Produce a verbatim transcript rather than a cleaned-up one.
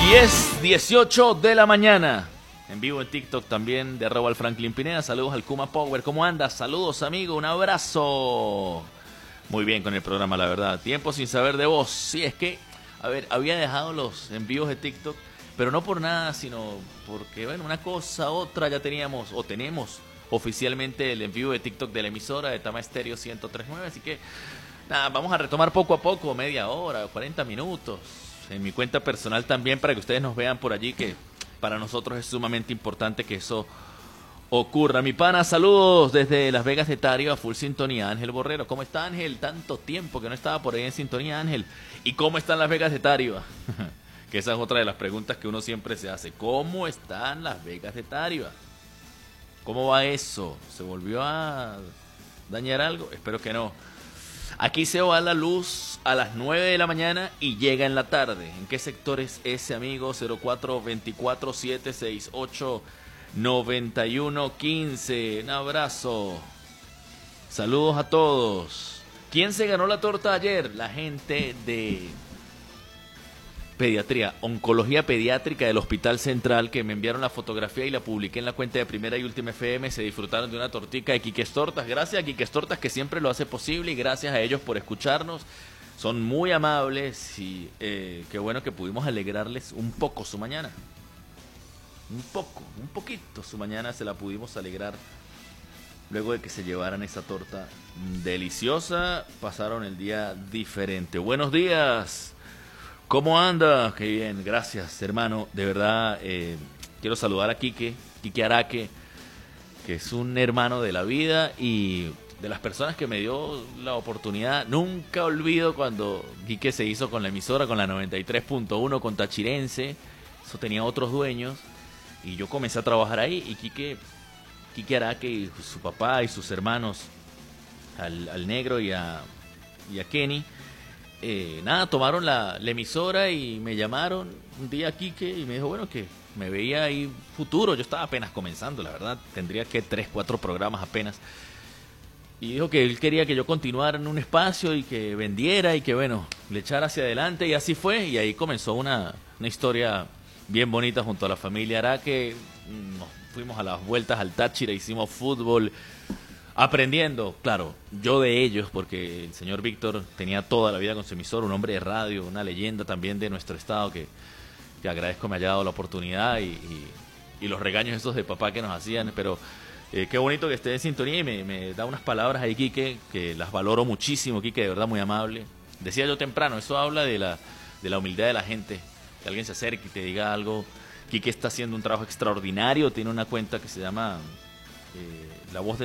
diez dieciocho de la mañana. En vivo en TikTok también de arroba al Franklin Pineda. Saludos al Kuma Power. ¿Cómo andas? Saludos, amigo. Un abrazo. Muy bien con el programa, la verdad. Tiempo sin saber de vos. Sí, es que, a ver, había dejado los envíos de TikTok, pero no por nada, sino porque, bueno, una cosa, otra, ya teníamos, o tenemos oficialmente el envío de TikTok de la emisora de Tama Estéreo ciento tres punto nueve. Así que, nada, vamos a retomar poco a poco, media hora, cuarenta minutos. En mi cuenta personal también, para que ustedes nos vean por allí, que para nosotros es sumamente importante que eso ocurra. Mi pana, saludos desde Las Vegas de Tario, a full sintonía. Ángel Borrero, ¿cómo está, Ángel? Tanto tiempo que no estaba por ahí en sintonía, Ángel. ¿Y cómo están Las Vegas de Tario? Que esa es otra de las preguntas que uno siempre se hace. ¿Cómo están Las Vegas de Tario? ¿Cómo va eso? ¿Se volvió a dañar algo? Espero que no. Aquí se va la luz a las nueve de la mañana y llega en la tarde. ¿En qué sector es ese, amigo? cero cuatro veinticuatro siete sesenta y ocho noventa y uno quince. Un abrazo. Saludos a todos. ¿Quién se ganó la torta ayer? La gente de pediatría, oncología pediátrica del Hospital Central, que me enviaron la fotografía y la publiqué en la cuenta de Primera y Última F M. Se disfrutaron de una tortica de Quiques Tortas. Gracias a Quiques Tortas, que siempre lo hace posible, y gracias a ellos por escucharnos. Son muy amables y eh, qué bueno que pudimos alegrarles un poco su mañana. Un poco, un poquito su mañana se la pudimos alegrar luego de que se llevaran esa torta deliciosa. Pasaron el día diferente. Buenos días. ¿Cómo anda? Qué bien, gracias, hermano. De verdad, eh, quiero saludar a Quique, Quique Araque, que es un hermano de la vida y de las personas que me dio la oportunidad. Nunca olvido cuando Quique se hizo con la emisora, con la noventa y tres punto uno, con Tachirense. Eso tenía otros dueños y yo comencé a trabajar ahí. Y Quique, Quique Araque y su papá y sus hermanos, al, al negro y a, y a Kenny, Eh, nada, tomaron la, la emisora y me llamaron un día Quique y me dijo, bueno, que me veía ahí futuro. Yo estaba apenas comenzando, la verdad, tendría que tres, cuatro programas apenas. Y dijo que él quería que yo continuara en un espacio y que vendiera y que, bueno, le echara hacia adelante, y así fue. Y ahí comenzó una, una historia bien bonita junto a la familia Araque. Nos fuimos a las vueltas al Táchira, hicimos fútbol, aprendiendo, claro, yo de ellos, porque el señor Víctor tenía toda la vida con su emisor, un hombre de radio, una leyenda también de nuestro estado, que, que agradezco me haya dado la oportunidad, y, y, y los regaños esos de papá que nos hacían, pero eh, qué bonito que esté en sintonía, y me, me da unas palabras ahí, Quique, que las valoro muchísimo. Quique, de verdad, muy amable. Decía yo temprano, eso habla de la, de la humildad de la gente, que alguien se acerque y te diga algo. Quique está haciendo un trabajo extraordinario, tiene una cuenta que se llama eh, La Voz de